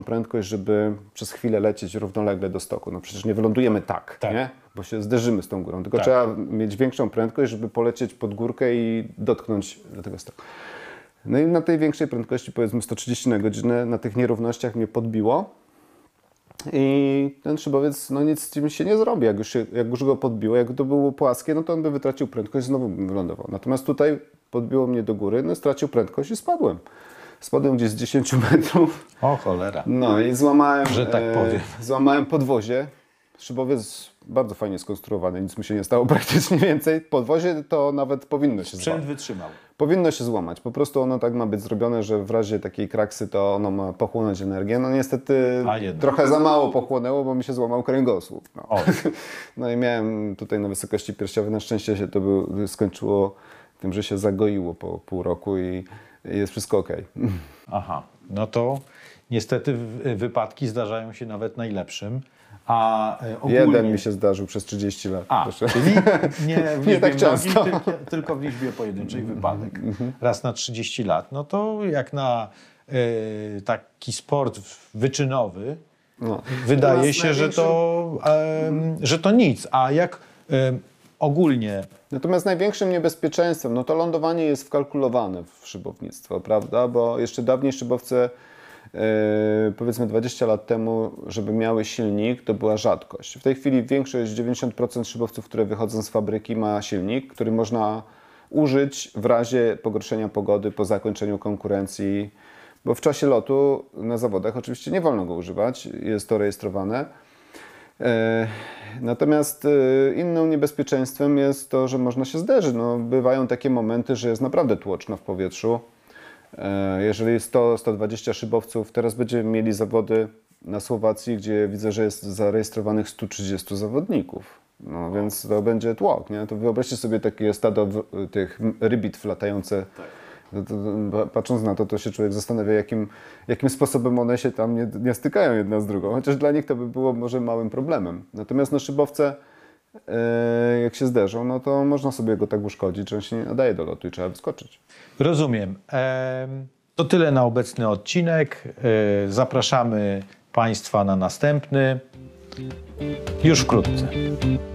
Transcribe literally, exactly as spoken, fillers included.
prędkość, żeby przez chwilę lecieć równolegle do stoku. No przecież nie wylądujemy tak, Tak. nie? Bo się zderzymy z tą górą. Tylko Tak. trzeba mieć większą prędkość, żeby polecieć pod górkę i dotknąć do tego stoku. No i na tej większej prędkości, powiedzmy sto trzydzieści na godzinę, na tych nierównościach mnie podbiło. I ten szybowiec, no nic z tym się nie zrobi. Jak już, się, jak już go podbiło, jak to było płaskie, no to on by wytracił prędkość, znowu bym wylądował. Natomiast tutaj podbiło mnie do góry, no stracił prędkość i spadłem. Spadłem gdzieś z dziesięciu metrów. O cholera. No i złamałem, Że tak powiem. E, złamałem podwozie. Szybowiec bardzo fajnie skonstruowany, nic mu się nie stało praktycznie więcej. Podwozie to nawet powinno się Sprzęt złamać. wytrzymał. Powinno się złamać. Po prostu ono tak ma być zrobione, że w razie takiej kraksy to ono ma pochłonąć energię. No niestety A jednak. trochę za mało pochłonęło, bo mi się złamał kręgosłup. No, O. no i miałem tutaj na wysokości piersiowej. Na szczęście się to był, skończyło tym, że się zagoiło po pół roku i jest wszystko okej. Aha, no to niestety wy- wypadki zdarzają się nawet najlepszym, a e, ogólnie... Jeden mi się zdarzył przez trzydzieści lat. A, proszę. czyli nie w Nie liczbie tak często. mnogiej, tylko, tylko w liczbie pojedynczych wypadek. Raz na trzydzieści lat. No to jak na e, taki sport wyczynowy, No. wydaje Natomiast się, że to, em, że to nic. A jak em, ogólnie... Natomiast największym niebezpieczeństwem, no to lądowanie jest wkalkulowane w szybownictwo, prawda? Bo jeszcze dawniej szybowce, yy, powiedzmy dwadzieścia lat temu, żeby miały silnik, to była rzadkość. W tej chwili większość, dziewięćdziesiąt procent szybowców, które wychodzą z fabryki, ma silnik, który można użyć w razie pogorszenia pogody po zakończeniu konkurencji, bo w czasie lotu na zawodach oczywiście nie wolno go używać, jest to rejestrowane. E, Natomiast e, innym niebezpieczeństwem jest to, że można się zderzyć. No, bywają takie momenty, że jest naprawdę tłoczno w powietrzu. E, Jeżeli sto do stu dwudziestu szybowców, teraz będziemy mieli zawody na Słowacji, gdzie widzę, że jest zarejestrowanych stu trzydziestu zawodników. No, więc to będzie tłok, nie? To wyobraźcie sobie takie stado w- tych rybitw latające. No to, to, patrząc na to, to się człowiek zastanawia, jakim, jakim sposobem one się tam nie, nie stykają jedna z drugą. Chociaż dla nich to by było może małym problemem. Natomiast no, szybowce, e, jak się zderzą, no to można sobie go tak uszkodzić, że on się nie nadaje do lotu i trzeba wyskoczyć. Rozumiem. Em, To tyle na obecny odcinek. E, Zapraszamy Państwa na następny już wkrótce.